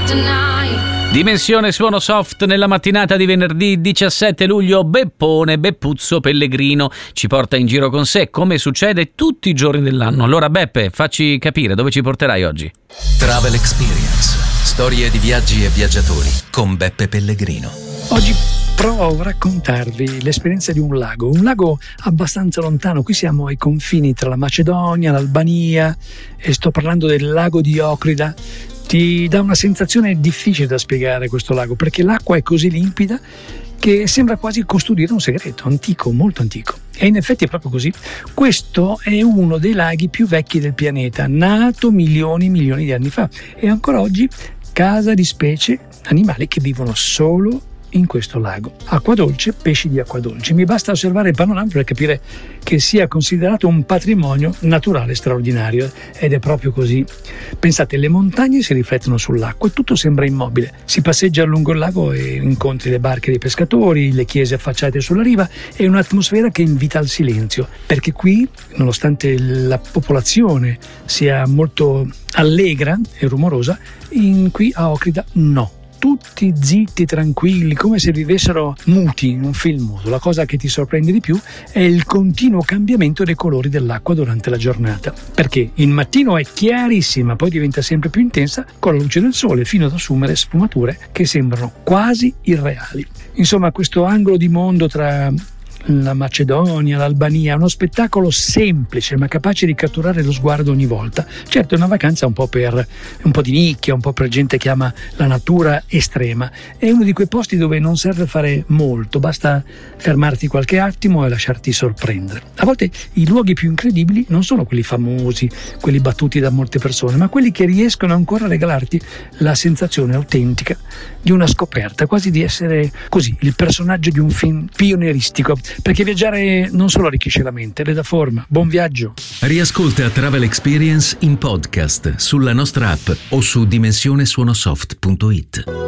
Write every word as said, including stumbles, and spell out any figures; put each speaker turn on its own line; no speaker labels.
Dimensione suono soft nella mattinata di venerdì diciassette luglio. Beppone Beppuzzo Pellegrino ci porta in giro con sé, come succede tutti i giorni dell'anno. Allora Beppe, facci capire dove ci porterai oggi.
Travel Experience, storie di viaggi e viaggiatori con Beppe Pellegrino.
Oggi provo a raccontarvi l'esperienza di un lago, un lago abbastanza lontano. Qui siamo ai confini tra la Macedonia, l'Albania, e sto parlando del lago di Okrida. Ti dà una sensazione difficile da spiegare questo lago, perché l'acqua è così limpida che sembra quasi custodire un segreto antico, molto antico. E in effetti è proprio così. Questo è uno dei laghi più vecchi del pianeta, nato milioni e milioni di anni fa, e ancora oggi casa di specie animali che vivono solo in questo lago. Acqua dolce, pesci di acqua dolce. Mi basta osservare il panorama per capire che sia considerato un patrimonio naturale straordinario, ed è proprio così. Pensate, le montagne si riflettono sull'acqua e tutto sembra immobile. Si passeggia lungo il lago e incontri le barche dei pescatori, le chiese affacciate sulla riva e un'atmosfera che invita al silenzio, perché qui, nonostante la popolazione sia molto allegra e rumorosa, in qui a Okrida no. Tutti zitti, tranquilli, come se vivessero muti in un film muto. La cosa che ti sorprende di più è il continuo cambiamento dei colori dell'acqua durante la giornata, perché il mattino è chiarissima, poi diventa sempre più intensa con la luce del sole, fino ad assumere sfumature che sembrano quasi irreali. Insomma, questo angolo di mondo tra la Macedonia, l'Albania, è uno spettacolo semplice ma capace di catturare lo sguardo ogni volta. Certo, è una vacanza un po' per un po' di nicchia, un po' per gente che ama la natura estrema. È uno di quei posti dove non serve fare molto, basta fermarti qualche attimo e lasciarti sorprendere. A volte i luoghi più incredibili non sono quelli famosi, quelli battuti da molte persone, ma quelli che riescono ancora a regalarti la sensazione autentica di una scoperta, quasi di essere così il personaggio di un film pionieristico. Perché viaggiare non solo arricchisce la mente, le dà forma. Buon viaggio!
Riascolta Travel Experience in podcast sulla nostra app o su dimensione suonosoft punto it.